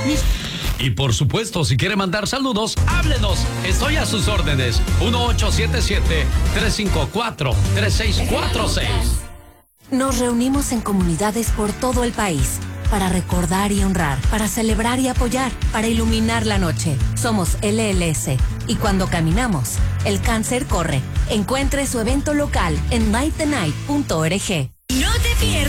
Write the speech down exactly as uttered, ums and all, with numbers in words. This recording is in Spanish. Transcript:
Y por supuesto, si quiere mandar saludos, háblenos. Estoy a sus órdenes. uno ocho siete siete, tres cinco cuatro, tres seis cuatro seis. Nos reunimos en comunidades por todo el país para recordar y honrar, para celebrar y apoyar, para iluminar la noche. Somos L L S y cuando caminamos, el cáncer corre. Encuentre su evento local en night the night punto org. No te pierdas